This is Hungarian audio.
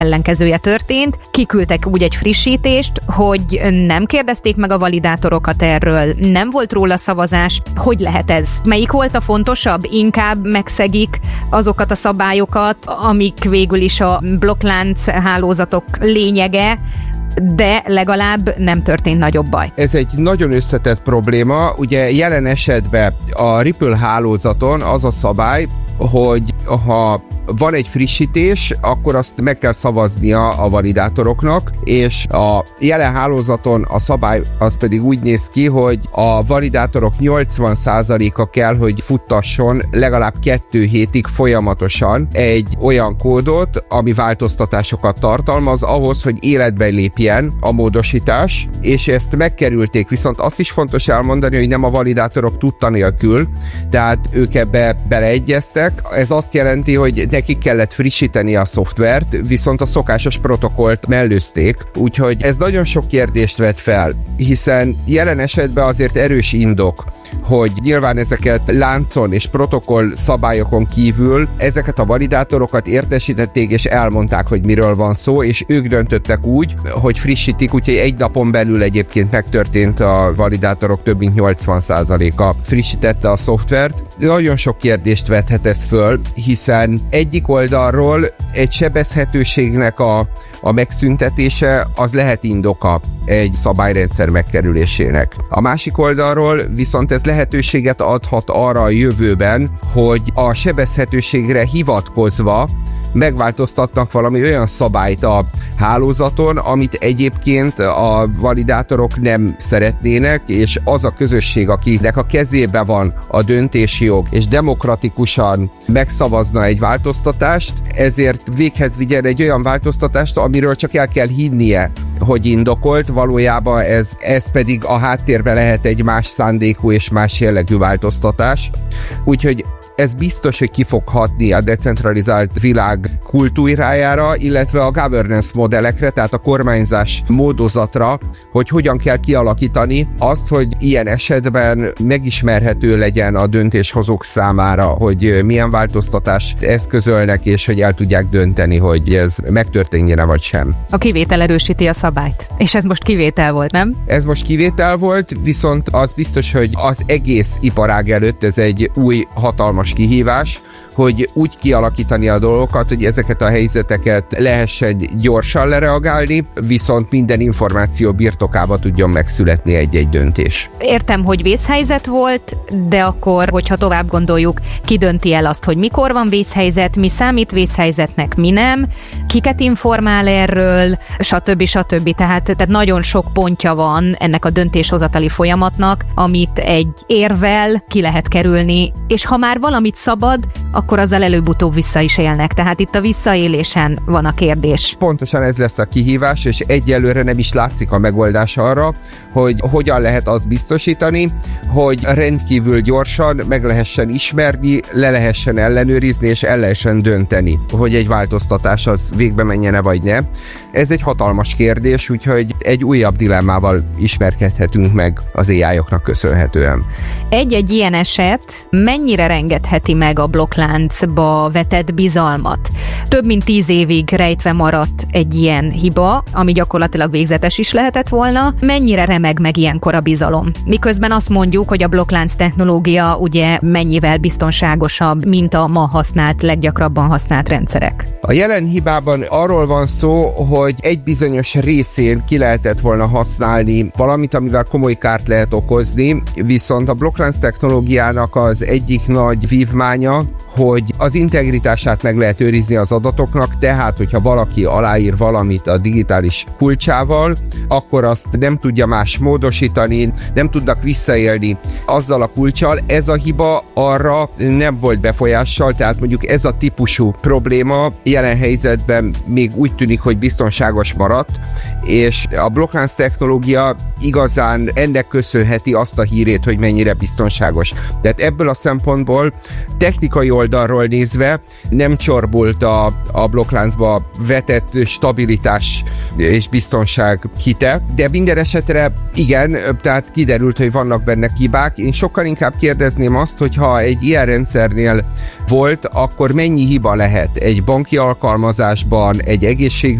ellenkezője történt. Kiküldtek úgy egy frissítést, hogy nem kérdezték meg a validátorokat erről, nem volt róla szavazás. Hogy lehet ez? Melyik volt a fontosabb? Inkább megszegik azokat a szabályokat, amik végül is a blokklánc hálózatok lényege, de legalább nem történt nagyobb baj. Ez egy nagyon összetett probléma. Ugye jelen esetben a Ripple hálózaton az a szabály, hogy ha van egy frissítés, akkor azt meg kell szavaznia a validátoroknak, és a jelen hálózaton a szabály az pedig úgy néz ki, hogy a validátorok 80%-a kell, hogy futtasson legalább 2 hétig folyamatosan egy olyan kódot, ami változtatásokat tartalmaz ahhoz, hogy életbe lépjen a módosítás, és ezt megkerülték. Viszont azt is fontos elmondani, hogy nem a validátorok tudta nélkül, tehát ők ebbe beleegyeztek. Ez azt jelenti, hogy nekik kellett frissíteni a szoftvert, viszont a szokásos protokollt mellőzték, úgyhogy ez nagyon sok kérdést vet fel, hiszen jelen esetben azért erős indok, hogy nyilván ezeket láncon és protokoll szabályokon kívül ezeket a validátorokat értesítették és elmondták, hogy miről van szó, és ők döntöttek úgy, hogy frissítik, úgyhogy egy napon belül egyébként megtörtént, a validátorok több mint 80%-a frissítette a szoftvert. Nagyon sok kérdést vethet ez föl, hiszen egyik oldalról egy sebezhetőségnek a megszüntetése az lehet indoka egy szabályrendszer megkerülésének. A másik oldalról viszont ez lehetőséget adhat arra a jövőben, hogy a sebezhetőségre hivatkozva megváltoztatnak valami olyan szabályt a hálózaton, amit egyébként a validátorok nem szeretnének, és az a közösség, akinek a kezébe van a döntési jog, és demokratikusan megszavazna egy változtatást, ezért véghez vigyen egy olyan változtatást, amiről csak el kell hinnie, hogy indokolt, valójában ez pedig a háttérben lehet egy más szándékú és más jellegű változtatás. Úgyhogy ez biztos, hogy ki fog hatni a decentralizált világ kultúrájára, illetve a governance modellekre, tehát a kormányzás módozatra, hogy hogyan kell kialakítani azt, hogy ilyen esetben megismerhető legyen a döntéshozók számára, hogy milyen változtatást eszközölnek, és hogy el tudják dönteni, hogy ez megtörténjen-e vagy sem. A kivétel erősíti a szabályt. És ez most kivétel volt, nem? Ez most kivétel volt, viszont az biztos, hogy az egész iparág előtt ez egy új hatalmas kihívás, hogy úgy kialakítani a dolgokat, hogy ezeket a helyzeteket lehessen gyorsan lereagálni, viszont minden információ birtokába tudjon megszületni egy-egy döntés. Értem, hogy vészhelyzet volt, de akkor, hogyha tovább gondoljuk, ki dönti el azt, hogy mikor van vészhelyzet, mi számít vészhelyzetnek, mi nem, kiket informál erről, stb. Tehát nagyon sok pontja van ennek a döntéshozatali folyamatnak, amit egy érvel ki lehet kerülni, és ha már valamit szabad, akkor azzal előbb-utóbb vissza is élnek. Tehát itt a visszaélésen van a kérdés. Pontosan ez lesz a kihívás, és egyelőre nem is látszik a megoldás arra, hogy hogyan lehet azt biztosítani, hogy rendkívül gyorsan meg lehessen ismerni, le lehessen ellenőrizni, és el lehessen dönteni, hogy egy változtatás az végbe menjen-e vagy ne. Ez egy hatalmas kérdés, úgyhogy egy újabb dilemmával ismerkedhetünk meg az AI-oknak köszönhetően. Egy-egy ilyen eset mennyire rengetheti meg a blokkláncba vetett bizalmat? Több mint 10 évig rejtve maradt egy ilyen hiba, ami gyakorlatilag végzetes is lehetett volna. Mennyire remeg meg ilyenkor a bizalom? Miközben azt mondjuk, hogy a blokklánc technológia ugye mennyivel biztonságosabb, mint a ma használt, leggyakrabban használt rendszerek. A jelen hibában arról van szó, hogy egy bizonyos részén ki lehetett volna használni valamit, amivel komoly kárt lehet okozni, viszont a blokklánc technológiának az egyik nagy vívmánya, hogy az integritását meg lehet őrizni az adatoknak, tehát hogyha valaki aláír valamit a digitális kulcsával, akkor azt nem tudja más módosítani, nem tudnak visszaélni azzal a kulccsal. Ez a hiba arra nem volt befolyással, tehát mondjuk ez a típusú probléma jelen helyzetben még úgy tűnik, hogy biztonságos maradt, és a blokklánc technológia igazán ennek köszönheti azt a hírét, hogy mennyire biztonságos. Tehát ebből a szempontból technikai oldalról nézve nem csorbult a blokkláncba vetett stabilitás és biztonság hite, de minden esetre igen, tehát kiderült, hogy vannak benne hibák. Én sokkal inkább kérdezném azt, hogy ha egy ilyen rendszernél volt, akkor mennyi hiba lehet egy banki alkalmazásban, egy egészségügyi